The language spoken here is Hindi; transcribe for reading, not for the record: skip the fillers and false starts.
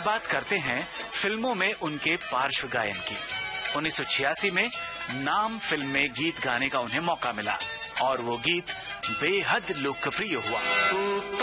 बात करते हैं फिल्मों में उनके पार्श्व गायन की। 1986 में नाम फिल्म में गीत गाने का उन्हें मौका मिला और वो गीत बेहद लोकप्रिय हुआ।